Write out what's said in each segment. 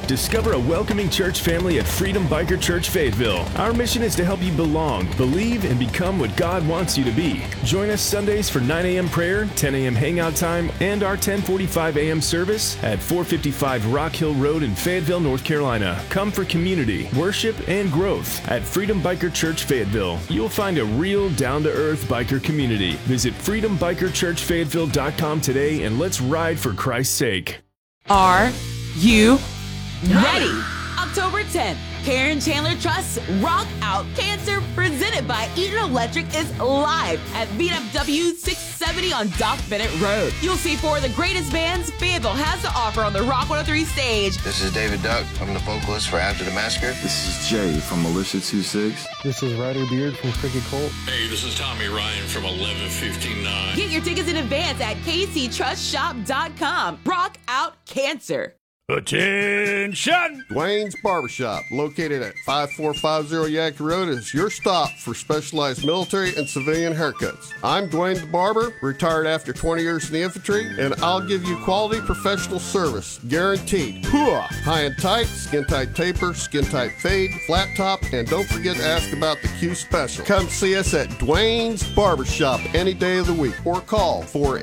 Discover a welcoming church family at Freedom Biker Church Fayetteville. Our mission is to help you belong, believe, and become what God wants you to be. Join us Sundays for 9 a.m. prayer, 10 a.m. hangout time, and our 10:45 a.m. service at 455 Rock Hill Road in Fayetteville, North Carolina. Come for community, worship, and growth at Freedom Biker Church Fayetteville. You'll find a real down-to-earth biker community. Visit freedombikerchurchfayetteville.com today and let's ride for Christ's sake. Are you ready? October 10th, Karen Chandler Trust's Rock Out Cancer, presented by Eaton Electric, is live at VFW 670 on Doc Bennett Road. You'll see four of the greatest bands Fayetteville has to offer on the Rock 103 stage. This is David Duck. I'm the vocalist for After the Massacre. This is Jay from Militia 26. This is Ryder Beard from Cricket Colt. Hey, this is Tommy Ryan from 1159. Get your tickets in advance at kctrustshop.com. Rock Out Cancer. Attention! Dwayne's Barbershop, located at 5450 Yankee Road, is your stop for specialized military and civilian haircuts. I'm Dwayne the Barber, retired after 20 years in the infantry, and I'll give you quality professional service, guaranteed. Hooah! High and tight, skin tight taper, skin tight fade, flat top, and don't forget to ask about the Q Special. Come see us at Dwayne's Barbershop any day of the week, or call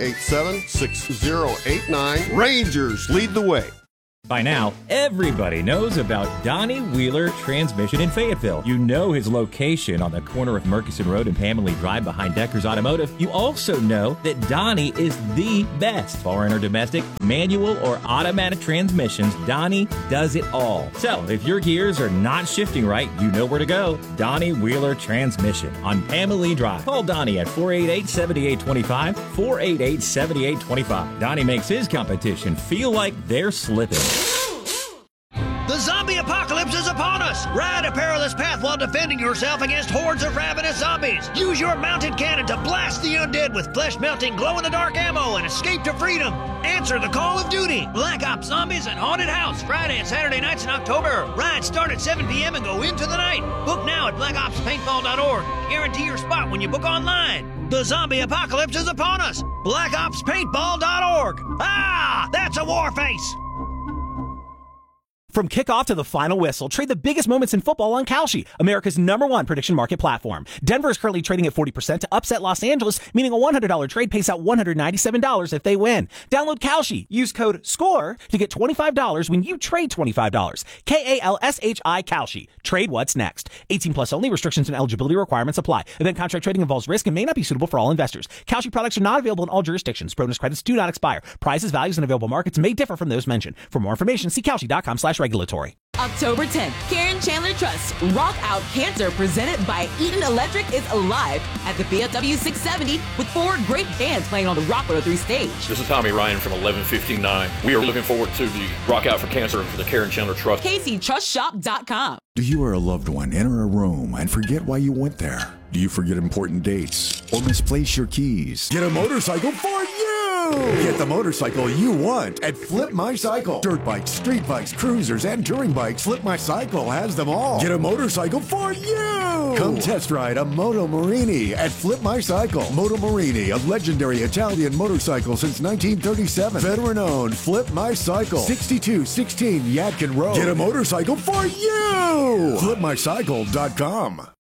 487-6089. Rangers, lead the way. By now, everybody knows about Donnie Wheeler Transmission in Fayetteville. You know his location on the corner of Murkison Road and Pamela Drive behind Decker's Automotive. You also know that Donnie is the best. Foreign or domestic, manual or automatic transmissions, Donnie does it all. So, if your gears are not shifting right, you know where to go. Donnie Wheeler Transmission on Pamela Drive. Call Donnie at 488-7825, 488-7825. Donnie makes his competition feel like they're slipping. The zombie apocalypse is upon us! Ride a perilous path while defending yourself against hordes of ravenous zombies! Use your mounted cannon to blast the undead with flesh-melting, glow-in-the-dark ammo and escape to freedom! Answer the call of duty! Black Ops Zombies and Haunted House, Friday and Saturday nights in October. Rides start at 7 p.m. and go into the night. Book now at blackopspaintball.org. Guarantee your spot when you book online. The zombie apocalypse is upon us! blackopspaintball.org. Ah! That's a war face! From kickoff to the final whistle, trade the biggest moments in football on Kalshi, America's #1 prediction market platform. Denver is currently trading at 40% to upset Los Angeles, meaning a $100 trade pays out $197 if they win. Download Kalshi. Use code SCORE to get $25 when you trade $25. Kalshi Kalshi. Trade what's next. 18 plus only. Restrictions and eligibility requirements apply. Event contract trading involves risk and may not be suitable for all investors. Kalshi products are not available in all jurisdictions. Bonus credits do not expire. Prices, values, and available markets may differ from those mentioned. For more information, see Kalshi.com/regulatory. October 10th, Karen Chandler Trust Rock Out Cancer, presented by Eaton Electric, is alive at the VFW 670 with four great bands playing on the Rock 103 stage. This is Tommy Ryan from 1159. We are looking forward to the Rock Out for Cancer for the Karen Chandler Trust. KCTrustShop.com. Do you or a loved one enter a room and forget why you went there? Do you forget important dates or misplace your keys? Get a motorcycle for you! Get the motorcycle you want at Flip My Cycle. Dirt bikes, street bikes, cruisers, and touring bikes. Flip My Cycle has them all. Get a motorcycle for you! Come test ride a Moto Morini at Flip My Cycle. Moto Morini, a legendary Italian motorcycle since 1937. Veteran owned. Flip My Cycle. 6216 Yadkin Road. Get a motorcycle for you! FlipMyCycle.com.